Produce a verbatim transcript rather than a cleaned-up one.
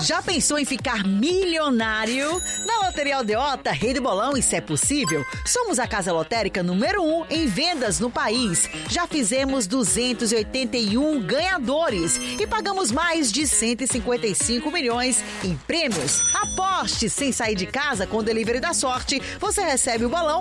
Já pensou em ficar milionário? Na Loteria Aldeota, Rei do Bolão, isso é possível. Somos a casa lotérica número um em vendas no país. Já fizemos duzentos e oitenta e um ganhadores e pagamos mais de cento e cinquenta e cinco milhões em prêmios. Aposte sem sair de casa com o Delivery da Sorte. Você recebe o bolão